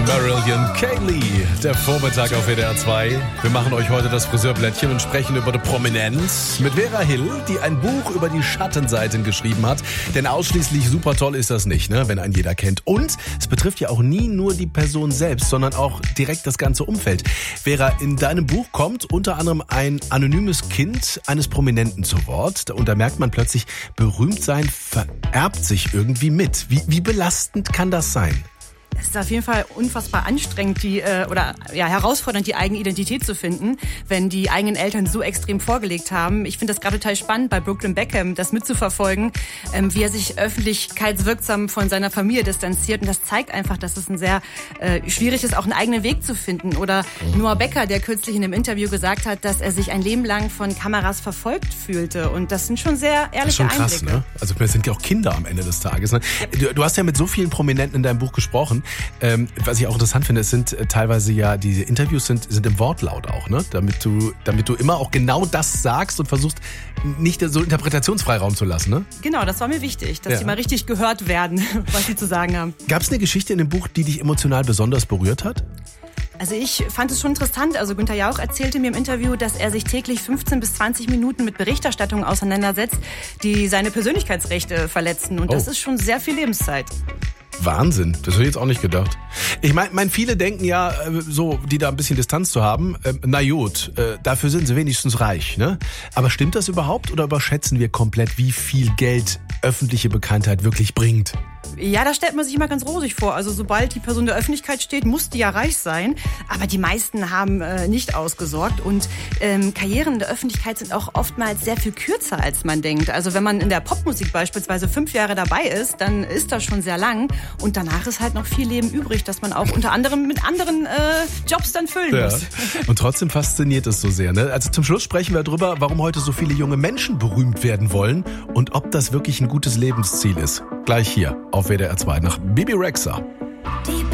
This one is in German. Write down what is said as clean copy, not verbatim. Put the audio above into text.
Marillion Kaylee, der Vormittag auf WDR 2. Wir machen euch heute das Friseurblättchen und sprechen über die Prominenz mit Vera Hill, die ein Buch über die Schattenseiten geschrieben hat. Denn ausschließlich super toll ist das nicht, ne, wenn einen jeder kennt. Und es betrifft ja auch nie nur die Person selbst, sondern auch direkt das ganze Umfeld. Vera, in deinem Buch kommt unter anderem ein anonymes Kind eines Prominenten zu Wort. Und da merkt man plötzlich, Berühmtsein vererbt sich irgendwie mit. Wie belastend kann das sein? Es ist auf jeden Fall unfassbar anstrengend, herausfordernd, die eigene Identität zu finden, wenn die eigenen Eltern so extrem vorgelegt haben. Ich finde das gerade total spannend, bei Brooklyn Beckham das mitzuverfolgen, wie er sich öffentlichkeitswirksam von seiner Familie distanziert. Und das zeigt einfach, dass es ein sehr schwierig ist, auch einen eigenen Weg zu finden. Oder Noah Becker, der kürzlich in einem Interview gesagt hat, dass er sich ein Leben lang von Kameras verfolgt fühlte. Und das sind schon sehr ehrliche Einblicke. Das ist schon krass, ne? Also das sind ja auch Kinder am Ende des Tages. Ne? Du hast ja mit so vielen Prominenten in deinem Buch gesprochen. Was ich auch interessant finde, es sind teilweise ja, diese Interviews sind im Wortlaut auch, ne? Damit du immer auch genau das sagst und versuchst, nicht so Interpretationsfreiraum zu lassen, ne? Genau, das war mir wichtig, dass die mal richtig gehört werden, was sie zu sagen haben. Gab es eine Geschichte in dem Buch, die dich emotional besonders berührt hat? Also ich fand es schon interessant. Also Günther Jauch erzählte mir im Interview, dass er sich täglich 15 bis 20 Minuten mit Berichterstattungen auseinandersetzt, die seine Persönlichkeitsrechte verletzen. Und das ist schon sehr viel Lebenszeit. Wahnsinn, das hätte ich jetzt auch nicht gedacht. Ich meine, viele denken ja, so, die da ein bisschen Distanz zu haben, na gut, dafür sind sie wenigstens reich, ne? Aber stimmt das überhaupt oder überschätzen wir komplett, wie viel Geld öffentliche Bekanntheit wirklich bringt? Ja, da stellt man sich immer ganz rosig vor. Also sobald die Person in der Öffentlichkeit steht, muss die ja reich sein. Aber die meisten haben nicht ausgesorgt. Und Karrieren in der Öffentlichkeit sind auch oftmals sehr viel kürzer, als man denkt. Also wenn man in der Popmusik beispielsweise 5 Jahre dabei ist, dann ist das schon sehr lang. Und danach ist halt noch viel Leben übrig, das man auch unter anderem mit anderen Jobs dann füllen muss. Und trotzdem fasziniert es so sehr, ne? Also zum Schluss sprechen wir darüber, warum heute so viele junge Menschen berühmt werden wollen und ob das wirklich ein gutes Lebensziel ist. Gleich hier auf WDR 2 nach Bibi Rexha.